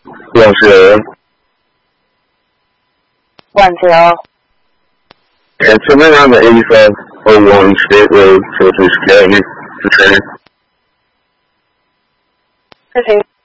10. 10. And to me around the 8501 State Road, Southeast Academy, for training. Proceed.